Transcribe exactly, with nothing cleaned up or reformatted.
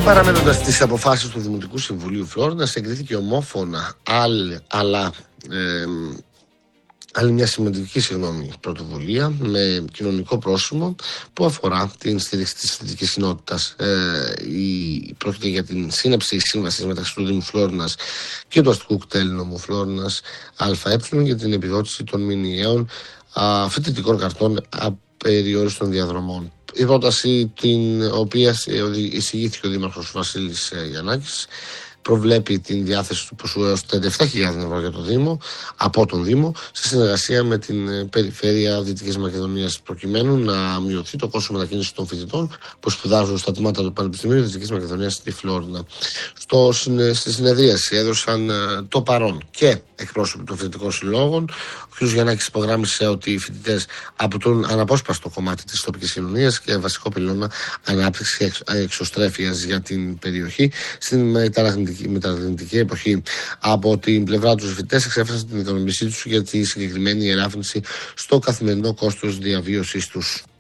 Παραμένοντας τις αποφάσεις του Δημοτικού Συμβουλίου Φλόρινας, εγκρίθηκε ομόφωνα άλλη, αλλά ε, άλλη μια σημαντική συγγνώμη, πρωτοβουλία με κοινωνικό πρόσημο που αφορά την στήριξη της φοιτητικής κοινότητας. Ε, η, πρόκειται για την σύναψη σύμβασης μεταξύ του Δήμου Φλόρινας και του αστικού κτέλ νομού Φλόρινας ΑΕ για την επιδότηση των μηνιαίων α, φοιτητικών καρτών απεριόριστων διαδρομών. Η πρόταση, την οποία εισηγήθηκε ο Δήμαρχος Βασίλης Γιαννάκης, προβλέπει την διάθεση του ποσού έως τριάντα επτά χιλιάδες ευρώ για το Δήμο, από τον Δήμο, σε συνεργασία με την Περιφέρεια Δυτικής Μακεδονίας, προκειμένου να μειωθεί το κόστος μετακίνησης των φοιτητών που σπουδάζουν στα τμήματα του Πανεπιστημίου Δυτικής Μακεδονίας στη Φλόρινα. Στο, στη συνεδρίαση έδωσαν το παρόν και εκπρόσωποι των φοιτητικών συλλόγων. Ο κ. Γιαννάκης υπογράμμισε ότι οι φοιτητές αποτελούν αναπόσπαστο κομμάτι της τοπικής κοινωνίας και βασικό πυλώνα ανάπτυξης και εξωστρέφειας για την περιοχή στην μεταρρυθμιστική εποχή. Από την πλευρά του, οι φοιτητές εξέφρασαν την ικανοποίησή τους για τη συγκεκριμένη ελάφρυνση στο καθημερινό κόστος διαβίωσης τους.